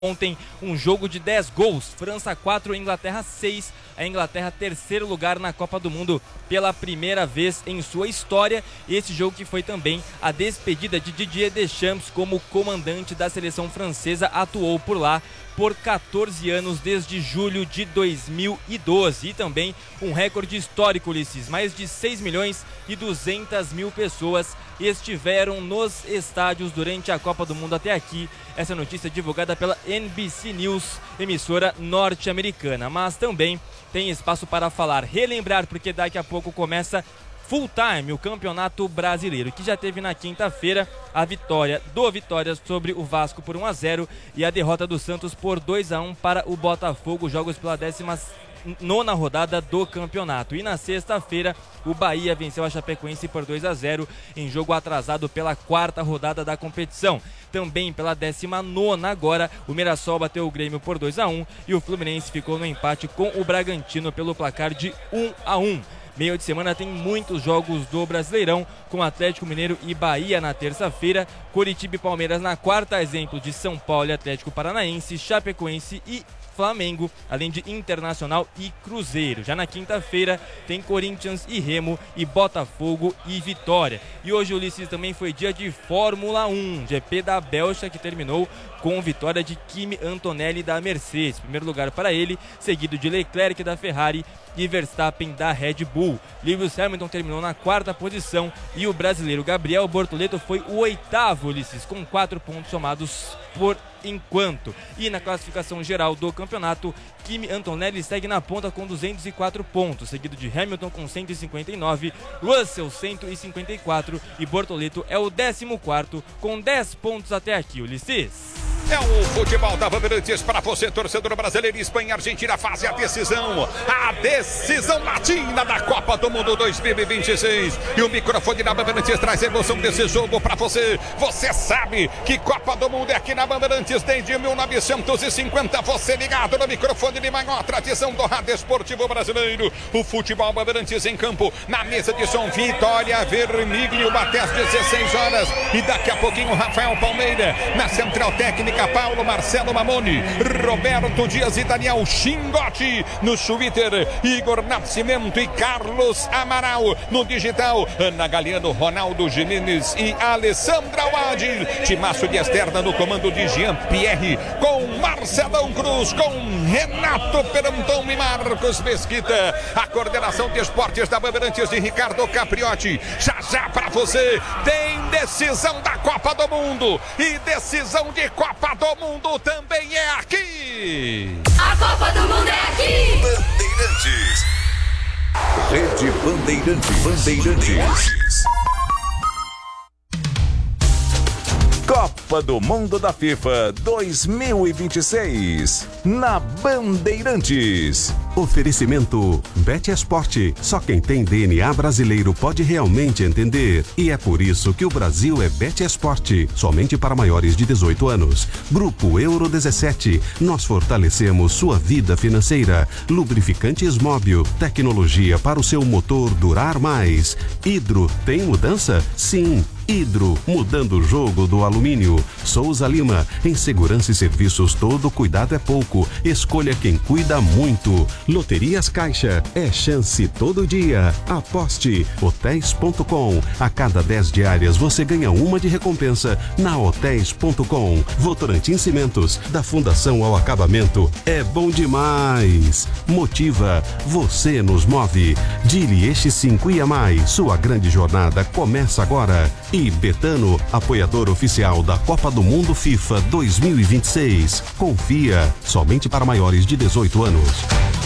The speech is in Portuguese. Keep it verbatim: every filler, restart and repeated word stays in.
Ontem, um jogo de dez gols, França quatro, Inglaterra seis. A Inglaterra terceiro lugar na Copa do Mundo pela primeira vez em sua história. Esse jogo que foi também a despedida de Didier Deschamps como comandante da seleção francesa, atuou por lá por quatorze anos, desde julho de dois mil e doze. E também um recorde histórico, Ulisses, mais de seis milhões e duzentas mil pessoas estiveram nos estádios durante a Copa do Mundo até aqui. Essa notícia é divulgada pela N B C News, emissora norte-americana. Mas também tem espaço para falar, relembrar, porque daqui a pouco começa full time o Campeonato Brasileiro, que já teve na quinta-feira a vitória do Vitória sobre o Vasco por um a zero e a derrota do Santos por dois a um para o Botafogo, jogos pela décima nona rodada do campeonato. E na sexta-feira o Bahia venceu a Chapecoense por dois a zero em jogo atrasado pela quarta rodada da competição. Também pela décima nona agora, o Mirassol bateu o Grêmio por dois a um e o Fluminense ficou no empate com o Bragantino pelo placar de um a um. Meio de semana tem muitos jogos do Brasileirão, com Atlético Mineiro e Bahia na terça-feira, Coritiba e Palmeiras na quarta, exemplo de São Paulo e Atlético Paranaense, Chapecoense e Flamengo, além de Internacional e Cruzeiro. Já na quinta-feira tem Corinthians e Remo e Botafogo e Vitória. E hoje, Ulisses, também foi dia de Fórmula um, G P da Bélgica, que terminou com vitória de Kimi Antonelli da Mercedes. Primeiro lugar para ele, seguido de Leclerc da Ferrari e Verstappen da Red Bull. Lewis Hamilton terminou na quarta posição e o brasileiro Gabriel Bortoleto foi o oitavo, Ulisses, com quatro pontos somados por enquanto. E na classificação geral do campeonato, Kimi Antonelli segue na ponta com duzentos e quatro pontos, seguido de Hamilton com cento e cinquenta e nove, Russell cento e cinquenta e quatro e Bortoleto é o décimo quarto com dez pontos até aqui, Ulisses. É o futebol da Bandeirantes para você, torcedor brasileiro. Espanha e Argentina fazem a decisão, a decisão latina da Copa do Mundo dois mil e vinte e seis. E o microfone da Bandeirantes traz a emoção desse jogo para você. Você sabe que Copa do Mundo é aqui na Bandeirantes desde mil novecentos e cinquenta. Você ligado no microfone de maior tradição do rádio esportivo brasileiro. O futebol Bandeirantes em campo, na mesa de som, Vitória Vermíglio até às dezesseis horas. E daqui a pouquinho, Rafael Palmeira na central técnica, Paulo Marcelo Mamoni, Roberto Dias e Daniel Xingotti no Twitter, Igor Nascimento e Carlos Amaral no digital, Ana Galeano, Ronaldo Jimenez e Alessandra Wadi. Timaço de externa no comando de Jean Pierre, com Marcelão Cruz, com Renato Peranton e Marcos Mesquita. A coordenação de esportes da Bandeirantes de Ricardo Capriotti. Já já pra você tem decisão da Copa do Mundo e decisão de Copa do Mundo também é aqui. A Copa do Mundo é aqui. Bandeirantes. Rede Bandeirantes. Bandeirantes. Copa do Mundo da FIFA dois mil e vinte e seis na Bandeirantes. Oferecimento BetEsport. Só quem tem D N A brasileiro pode realmente entender. E é por isso que o Brasil é BetEsport. Somente para maiores de dezoito anos. Grupo Euro dezessete. Nós fortalecemos sua vida financeira. Lubrificantes Móbil. Tecnologia para o seu motor durar mais. Hidro, tem mudança? Sim. Hidro, mudando o jogo do alumínio. Souza Lima, em segurança e serviços todo cuidado é pouco. Escolha quem cuida muito. Loterias Caixa, é chance todo dia. Aposte. Hotéis ponto com. A cada dez diárias você ganha uma de recompensa na Hotéis ponto com. Votorantim Cimentos, da Fundação ao Acabamento. É bom demais. Motiva, você nos move. Dili Este cinco e mais. Sua grande jornada começa agora. E Betano, apoiador oficial da Copa do Mundo FIFA dois mil e vinte e seis. Confia, somente para maiores de dezoito anos.